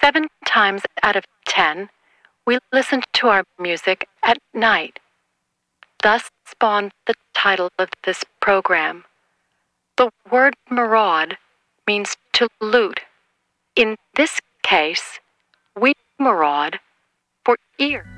7 times out of 10, we listen to our music at night. Thus spawned the title of this program. The word maraud means to loot. In this case, we maraud for ear.